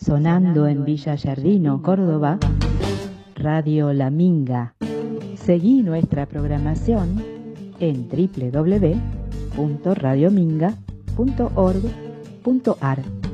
Sonando en Villa Giardino, Córdoba, Radio La Minga. Seguí nuestra programación en www.radiominga.org.ar.